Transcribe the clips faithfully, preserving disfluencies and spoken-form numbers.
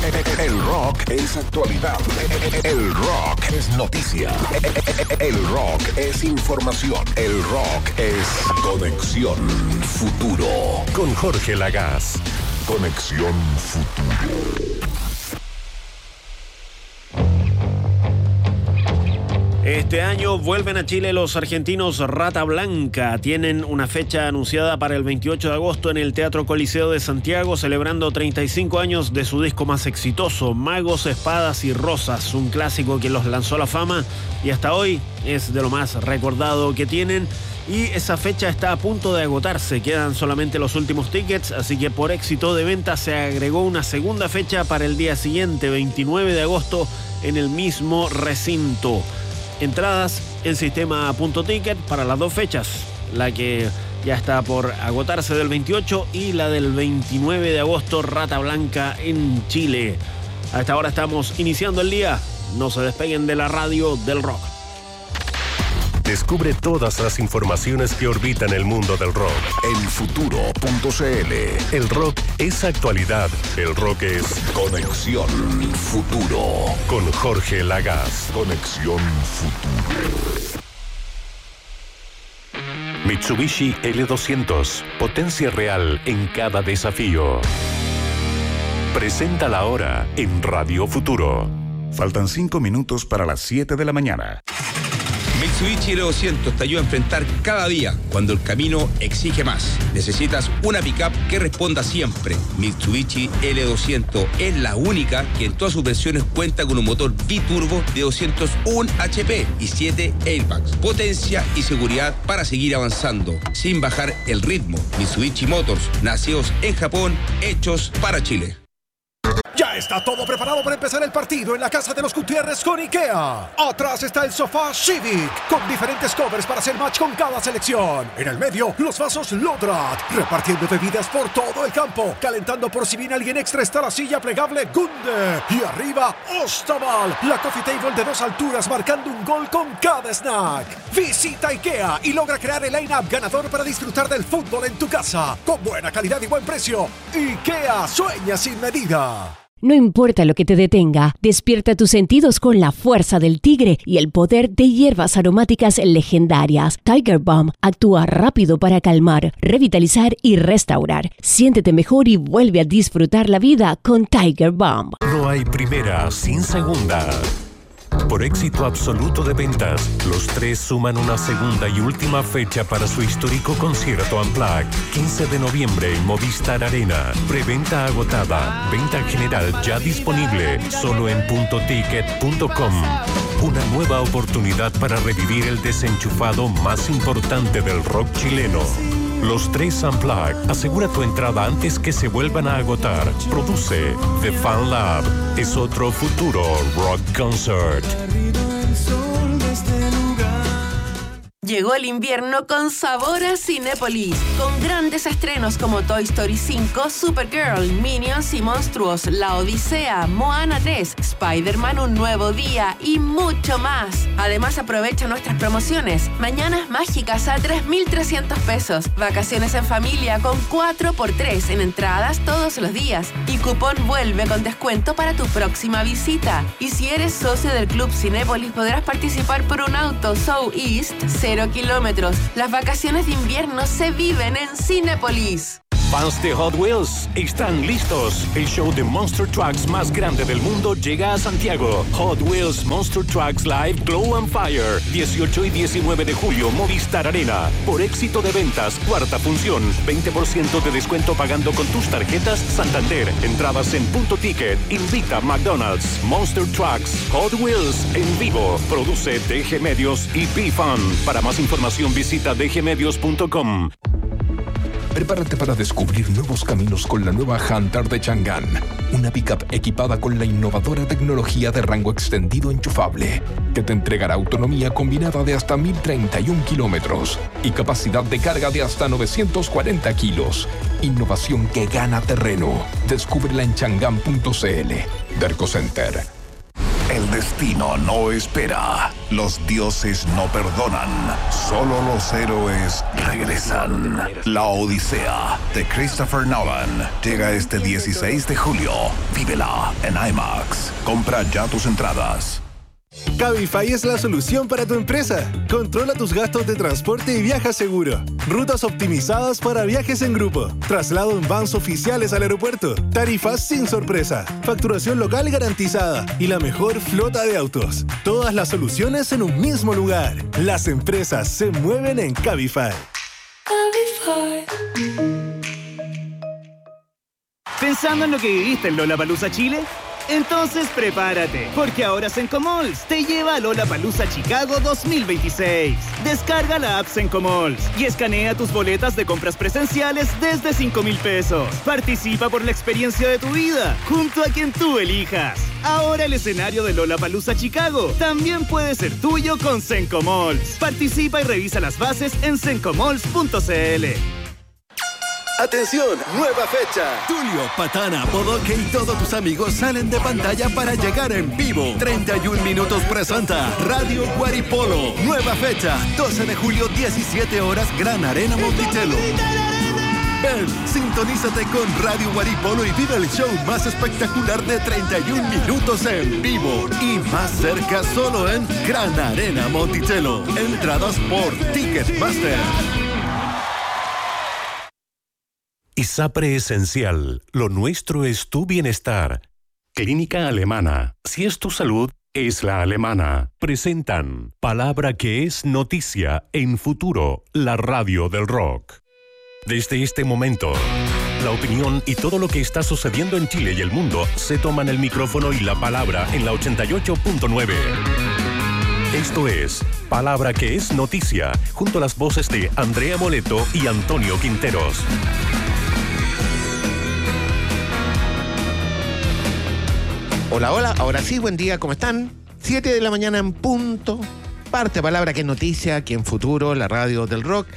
El rock es actualidad. El rock es noticia. El rock es información. El rock es Conexión Futuro. Con Jorge Lagaz. Conexión Futuro. Este año vuelven a Chile los argentinos Rata Blanca. Tienen una fecha anunciada para el veintiocho de agosto en el Teatro Coliseo de Santiago, celebrando treinta y cinco años de su disco más exitoso, Magos, Espadas y Rosas, un clásico que los lanzó a la fama y hasta hoy es de lo más recordado que tienen. Y esa fecha está a punto de agotarse, quedan solamente los últimos tickets, así que por éxito de venta se agregó una segunda fecha para el día siguiente, veintinueve de agosto, en el mismo recinto. Entradas en sistema punto ticket para las dos fechas, la que ya está por agotarse del veintiocho y la del veintinueve de agosto, Rata Blanca en Chile. A esta hora estamos iniciando el día, no se despeguen de la radio del rock. Descubre todas las informaciones que orbitan el mundo del rock en futuro punto c l. El rock es actualidad. El rock es Conexión Futuro. Con Jorge Lagaz. Conexión Futuro. Mitsubishi L doscientos. Potencia real en cada desafío. Presenta la hora en Radio Futuro. Faltan cinco minutos para las siete de la mañana. Mitsubishi L doscientos te ayuda a enfrentar cada día cuando el camino exige más. Necesitas una pickup que responda siempre. Mitsubishi L doscientos es la única que en todas sus versiones cuenta con un motor biturbo de doscientos uno H P y siete airbags. Potencia y seguridad para seguir avanzando sin bajar el ritmo. Mitsubishi Motors, nacidos en Japón, hechos para Chile. Ya está todo preparado para empezar el partido en la casa de los Gutiérrez con IKEA. Atrás está el sofá Civic, con diferentes covers para hacer match con cada selección. En el medio, los vasos Lodrat, repartiendo bebidas por todo el campo. Calentando por si viene alguien extra está la silla plegable Gunde. Y arriba, Ostaval, la coffee table de dos alturas marcando un gol con cada snack. Visita IKEA y logra crear el line-up ganador para disfrutar del fútbol en tu casa. Con buena calidad y buen precio. IKEA, sueña sin medida. No importa lo que te detenga, despierta tus sentidos con la fuerza del tigre y el poder de hierbas aromáticas legendarias. Tiger Balm actúa rápido para calmar, revitalizar y restaurar. Siéntete mejor y vuelve a disfrutar la vida con Tiger Balm. No hay primera sin segunda. Por éxito absoluto de ventas, los tres suman una segunda y última fecha para su histórico concierto Unplugged. quince de noviembre en Movistar Arena. Preventa agotada. Venta general ya disponible. Solo en punto ticket punto com. Una nueva oportunidad para revivir el desenchufado más importante del rock chileno. Los tres Unplugged. Asegura tu entrada antes que se vuelvan a agotar. Produce The Fan Lab. Es otro futuro rock concert. Llegó el invierno con sabor a Cinépolis, con grandes estrenos como Toy Story cinco, Supergirl, Minions y Monstruos, La Odisea, Moana tres, Spider-Man Un Nuevo Día y mucho más. Además, aprovecha nuestras promociones. Mañanas mágicas a tres mil trescientos pesos. Vacaciones en familia con cuatro por tres en entradas todos los días. Y cupón vuelve con descuento para tu próxima visita. Y si eres socio del Club Cinépolis, podrás participar por un auto So East cero kilómetros. Las vacaciones de invierno se viven en Cinépolis. Fans de Hot Wheels están listos. El show de Monster Trucks más grande del mundo llega a Santiago. Hot Wheels Monster Trucks Live Glow and Fire. dieciocho y diecinueve de julio, Movistar Arena. Por éxito de ventas, cuarta función. veinte por ciento de descuento pagando con tus tarjetas Santander. Entradas en punto ticket. Invita McDonald's. Monster Trucks Hot Wheels en vivo. Produce D G Medios y B-Fun. Para más información visita d g medios punto com. Prepárate para descubrir nuevos caminos con la nueva Hunter de Chang'an, una pickup equipada con la innovadora tecnología de rango extendido enchufable, que te entregará autonomía combinada de hasta mil treinta y uno kilómetros y capacidad de carga de hasta novecientos cuarenta kilos. Innovación que gana terreno. Descúbrela en chang'an punto c l. Derco Center. El destino no espera. Los dioses no perdonan. Solo los héroes regresan. La Odisea de Christopher Nolan llega este dieciséis de julio. Vívela en IMAX. Compra ya tus entradas. Cabify es la solución para tu empresa. Controla tus gastos de transporte y viaja seguro. Rutas optimizadas para viajes en grupo. Traslado en vans oficiales al aeropuerto. Tarifas sin sorpresa. Facturación local garantizada. Y la mejor flota de autos. Todas las soluciones en un mismo lugar. Las empresas se mueven en Cabify. Cabify. ¿Pensando en lo que viviste en Lollapalooza Chile? Entonces prepárate, porque ahora Sencomalls te lleva a Lollapalooza Chicago dos mil veintiséis. Descarga la app Sencomalls y escanea tus boletas de compras presenciales desde cinco mil pesos. Participa por la experiencia de tu vida, junto a quien tú elijas. Ahora el escenario de Lollapalooza Chicago también puede ser tuyo con Sencomalls. Participa y revisa las bases en sencomalls punto c l. ¡Atención! ¡Nueva fecha! Tulio, Patana, Bodoque y todos tus amigos salen de pantalla para llegar en vivo. treinta y un minutos presenta Radio Guaripolo. Nueva fecha, doce de julio, diecisiete horas, Gran Arena Monticello. Ven, sintonízate con Radio Guaripolo y vive el show más espectacular de treinta y un minutos en vivo. Y más cerca solo en Gran Arena Monticello. Entradas por Ticketmaster. ISAPRE Esencial. Lo nuestro es tu bienestar. Clínica Alemana. Si es tu salud, es la alemana. Presentan Palabra que es noticia en Futuro, la radio del rock. Desde este momento, la opinión y todo lo que está sucediendo en Chile y el mundo se toman el micrófono y la palabra en la ochenta y ocho punto nueve. Esto es Palabra que es noticia, junto a las voces de Andrea Moleto y Antonio Quinteros. Hola, hola, ahora sí, buen día, ¿cómo están? siete de la mañana en punto. Parte Palabra que es noticia, aquí en Futuro, la radio del rock.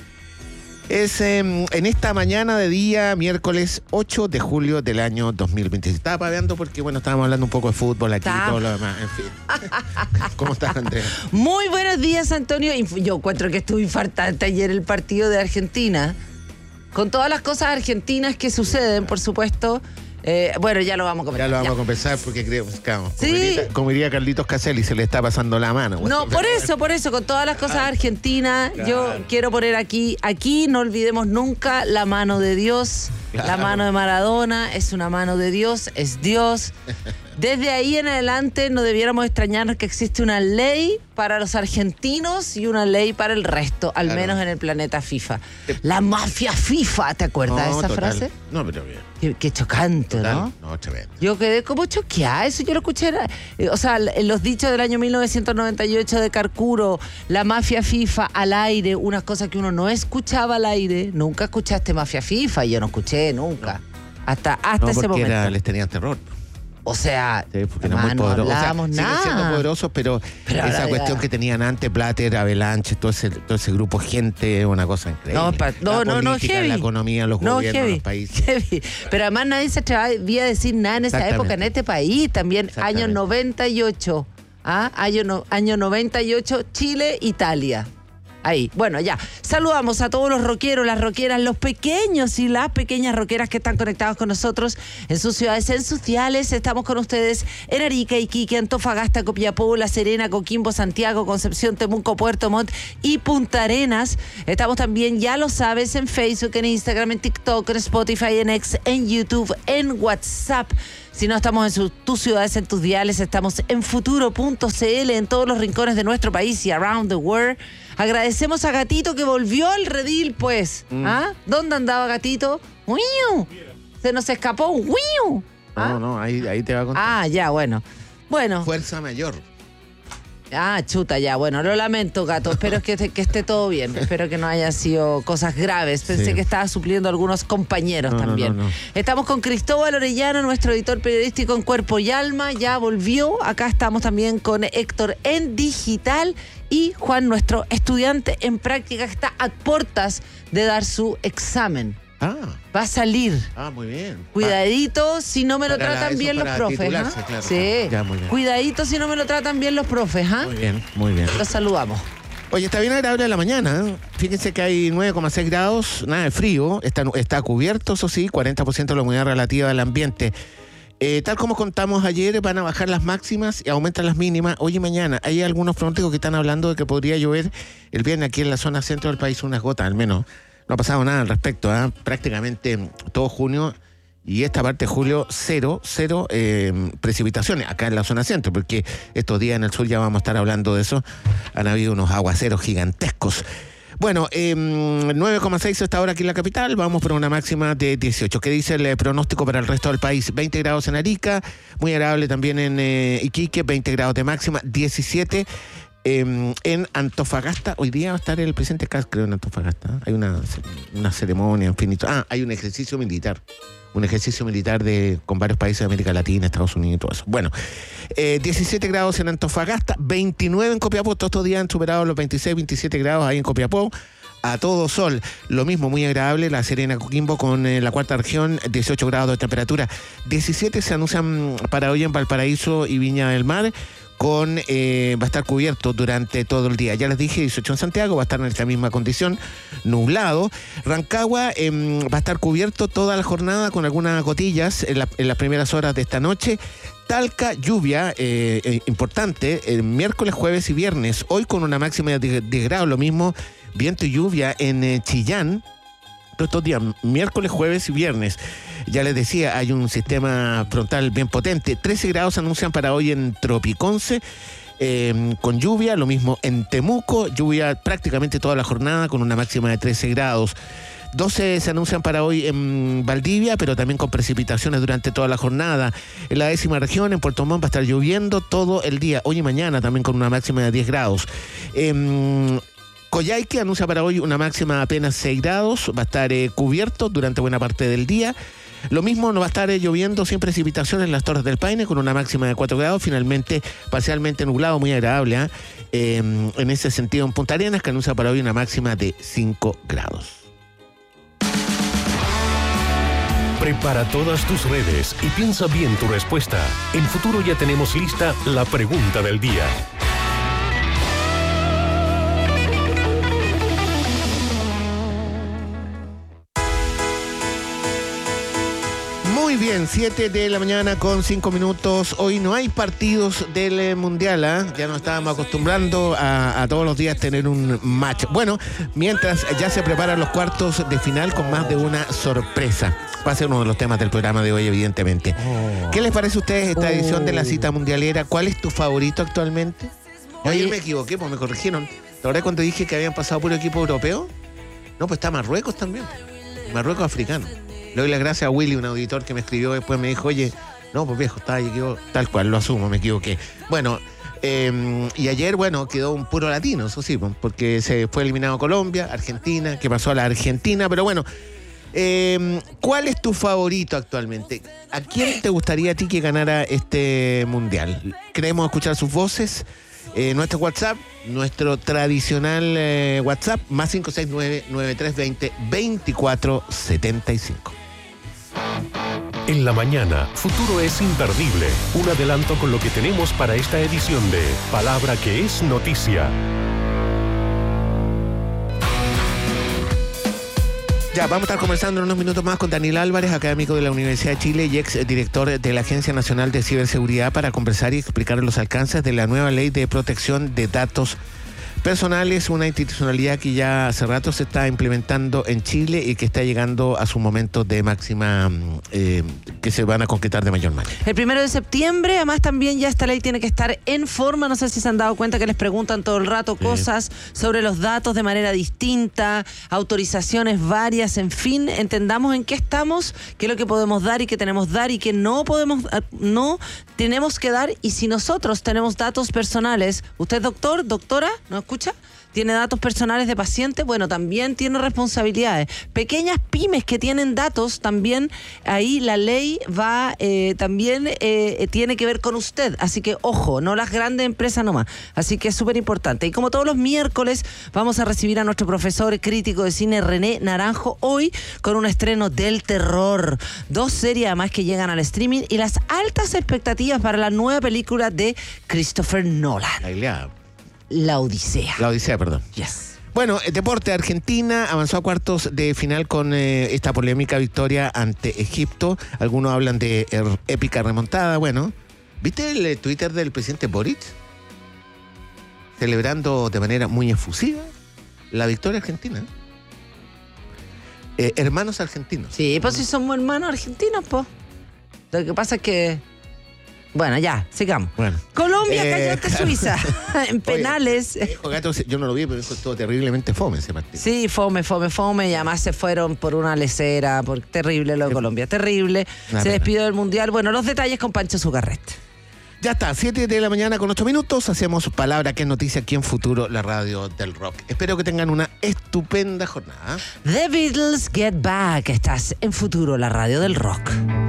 Es eh, en esta mañana de día, miércoles ocho de julio del año dos mil veinte. Estaba paveando porque, bueno, estábamos hablando un poco de fútbol aquí y todo lo demás, en fin. ¿Cómo estás, Andrea? Muy buenos días, Antonio. Yo encuentro que estuvo infartante ayer el partido de Argentina. Con todas las cosas argentinas que suceden, por supuesto. Eh, bueno, ya lo vamos a conversar. Ya lo vamos ya. a conversar porque creo, claro, sí. como, diría, como diría Carlitos Caselli, se le está pasando la mano. No, por eso, por eso, con todas las cosas ah, argentinas, claro. yo quiero poner aquí, aquí no olvidemos nunca la mano de Dios, claro. La mano de Maradona, es una mano de Dios, es Dios. Desde ahí en adelante no debiéramos extrañarnos que existe una ley para los argentinos y una ley para el resto, al claro. menos en el planeta FIFA. La mafia FIFA, ¿te acuerdas no, de esa total. frase? No, pero bien. Qué, qué chocante, total. ¿No? No, tremendo. Yo quedé como choqueada, eso yo lo escuché, o sea, los dichos del año mil novecientos noventa y ocho de Carcuro, la mafia FIFA al aire, unas cosas que uno no escuchaba al aire. Nunca escuchaste mafia FIFA, yo no escuché nunca. No. Hasta, hasta no, ese momento. Era, les tenían terror. O sea, sí, porque eran muy poderosos. O sea, nada. siguen siendo poderosos, pero, pero esa ahora, cuestión ya. que tenían antes, Blatter, Avalanche, todo ese, todo ese grupo de gente, una cosa increíble. No, pa, no, la no, política, no, heavy. La economía, los no, gobiernos, heavy, los países. Heavy. Pero además nadie se atrevía a decir nada en esa época, en este país también, año noventa y ocho. ¿Ah? Año, no, año noventa y ocho, Chile, Italia. Ahí, bueno, ya. Saludamos a todos los rockeros, las rockeras, los pequeños y las pequeñas rockeras que están conectados con nosotros en sus ciudades, en sus diales. Estamos con ustedes en Arica, Iquique, Antofagasta, Copiapó, La Serena, Coquimbo, Santiago, Concepción, Temuco, Puerto Montt y Punta Arenas. Estamos también, ya lo sabes, en Facebook, en Instagram, en TikTok, en Spotify, en X, en YouTube, en WhatsApp. Si no estamos en su, tus ciudades, en tus diales, estamos en futuro punto c l, en todos los rincones de nuestro país y around the world. Agradecemos a Gatito que volvió al redil, pues. Mm. ¿Ah? ¿Dónde andaba Gatito? ¡Uiu! Se nos escapó un ¡uiu! ¿Ah? No, no, ahí, ahí te va a contar. Ah, ya, bueno. Bueno. Fuerza mayor. Ah, chuta, ya, bueno, lo lamento, Gato, espero que, que esté todo bien, espero que no haya sido cosas graves, pensé sí. que estaba supliendo a algunos compañeros no, también. No, no, no. Estamos con Cristóbal Orellano, nuestro editor periodístico en Cuerpo y Alma, ya volvió, acá estamos también con Héctor en Digital y Juan, nuestro estudiante en práctica, que está a puertas de dar su examen. Ah. Va a salir. Ah, muy bien. Cuidadito si no me lo Para tratan la- bien eso los para profes. titularse, ¿ah? claro, Sí. claro. Ya, muy bien. Cuidadito si no me lo tratan bien los profes. ¿ah? Muy bien, muy bien. Los saludamos. Oye, está bien agradable a la mañana. ¿eh? Fíjense que hay nueve coma seis grados, nada de frío. Está, está cubierto, eso sí, cuarenta por ciento de la humedad relativa del ambiente. Eh, tal como contamos ayer, van a bajar las máximas y aumentan las mínimas hoy y mañana. Hay algunos pronósticos que están hablando de que podría llover el viernes aquí en la zona centro del país, unas gotas al menos. No ha pasado nada al respecto, ¿eh? Prácticamente todo junio y esta parte de julio, cero, cero eh, precipitaciones acá en la zona centro, porque estos días en el sur ya vamos a estar hablando de eso. Han habido unos aguaceros gigantescos. Bueno, eh, nueve coma seis hasta ahora aquí en la capital, vamos por una máxima de dieciocho. ¿Qué dice el eh, pronóstico para el resto del país? veinte grados en Arica, muy agradable también en eh, Iquique, veinte grados de máxima, diecisiete eh, en Antofagasta. Hoy día va a estar el presidente Kast, creo, en Antofagasta. Hay una, una ceremonia, en fin. Ah, hay un ejercicio militar. Un ejercicio militar de, con varios países de América Latina, Estados Unidos y todo eso. Bueno, eh, diecisiete grados en Antofagasta, veintinueve en Copiapó. Todos estos días han superado los veintiséis, veintisiete grados ahí en Copiapó. A todo sol. Lo mismo, muy agradable, La Serena, Coquimbo con eh, la cuarta región, dieciocho grados de temperatura. diecisiete se anuncian para hoy en Valparaíso y Viña del Mar. Con, eh, va a estar cubierto durante todo el día. Ya les dije, dieciocho en Santiago, va a estar en esta misma condición, nublado. Rancagua eh, va a estar cubierto toda la jornada con algunas gotillas en, la, en las primeras horas de esta noche. Talca, lluvia eh, eh, importante, el miércoles, jueves y viernes. Hoy con una máxima de diez grados, lo mismo, viento y lluvia en eh, Chillán. Todos estos días, miércoles, jueves y viernes. Ya les decía, hay un sistema frontal bien potente. trece grados anuncian para hoy en Tropiconce, eh, con lluvia. Lo mismo en Temuco, lluvia prácticamente toda la jornada con una máxima de trece grados. doce se anuncian para hoy en Valdivia, pero también con precipitaciones durante toda la jornada. En la décima región, en Puerto Montt, va a estar lloviendo todo el día, hoy y mañana, también con una máxima de diez grados. Eh, Coyhaique anuncia para hoy una máxima de apenas seis grados, va a estar eh, cubierto durante buena parte del día. Lo mismo, no va a estar eh, lloviendo sin precipitaciones en las Torres del Paine con una máxima de cuatro grados, finalmente parcialmente nublado, muy agradable. ¿eh? Eh, en ese sentido en Punta Arenas, que anuncia para hoy una máxima de cinco grados. Prepara todas tus redes y piensa bien tu respuesta. En Futuro ya tenemos lista la pregunta del día. Muy bien, siete de la mañana con cinco minutos. Hoy no hay partidos del eh, Mundial, ¿eh? Ya nos estábamos acostumbrando a, a todos los días tener un match. Bueno, mientras ya se preparan los cuartos de final con más de una sorpresa. Va a ser uno de los temas del programa de hoy, evidentemente. Oh. ¿Qué les parece a ustedes esta edición oh. de la cita mundialera? ¿Cuál es tu favorito actualmente? Yo ayer me equivoqué, pues me corrigieron. ¿Te acordás cuando dije que habían pasado por el equipo europeo? No, pues está Marruecos también. Marruecos africano. Le doy las gracias a Willy, un auditor que me escribió después, me dijo, oye, no, pues viejo, estaba equivocado, tal cual, lo asumo, me equivoqué. Bueno, eh, y ayer, bueno, quedó un puro latino, eso sí, porque se fue eliminado Colombia, Argentina, que pasó a la Argentina, pero bueno, eh, ¿cuál es tu favorito actualmente? ¿A quién te gustaría a ti que ganara este mundial? Queremos escuchar sus voces. Eh, nuestro WhatsApp, nuestro tradicional eh, WhatsApp, más cinco seis nueve, nueve tres dos cero, dos cuatro siete cinco. En la mañana, Futuro es imperdible. Un adelanto con lo que tenemos para esta edición de Palabra que es Noticia. Ya, vamos a estar conversando en unos minutos más con Daniel Álvarez, académico de la Universidad de Chile y ex director de la Agencia Nacional de Ciberseguridad, para conversar y explicar los alcances de la nueva ley de protección de datos personales, una institucionalidad que ya hace rato se está implementando en Chile y que está llegando a su momento de máxima, eh, que se van a concretar de mayor manera. El primero de septiembre, además también ya esta ley tiene que estar en forma. No sé si se han dado cuenta que les preguntan todo el rato cosas sí. sobre los datos de manera distinta, autorizaciones varias, en fin, entendamos en qué estamos, qué es lo que podemos dar y qué tenemos dar y qué no podemos, no tenemos que dar. Y si nosotros tenemos datos personales, usted doctor, doctora, ¿no escucha? tiene datos personales de pacientes, bueno, también tiene responsabilidades. Pequeñas pymes que tienen datos, también ahí la ley va, eh, también eh, tiene que ver con usted. Así que, ojo, no las grandes empresas nomás. Así que es súper importante. Y como todos los miércoles, vamos a recibir a nuestro profesor crítico de cine René Naranjo hoy con un estreno del terror. Dos series además que llegan al streaming y las altas expectativas para la nueva película de Christopher Nolan. La, la Odisea. La Odisea, perdón. Yes. Bueno, el deporte. Argentina avanzó a cuartos de final con eh, esta polémica victoria ante Egipto. Algunos hablan de er, épica remontada. Bueno, ¿viste el eh, Twitter del presidente Boric? Celebrando de manera muy efusiva la victoria argentina. Eh, hermanos argentinos. Sí, pues si somos hermanos argentinos, pues. Lo que pasa es que... Bueno, ya, sigamos. Bueno. Colombia Eh, cayó ante Suiza en penales. Oye, dijo Gato, yo no lo vi, pero dijo estuvo terriblemente fome ese partido. Sí, fome, fome, fome. Y además se fueron por una lecera. Por... Terrible lo de Colombia, terrible. Una se pena. despidió del Mundial. Bueno, los detalles con Pancho Zucarrete. Ya está, siete de la mañana con ocho minutos. Hacemos Palabra que es noticia aquí en Futuro, la radio del rock. Espero que tengan una estupenda jornada. The Beatles Get Back. Estás en Futuro, la radio del rock.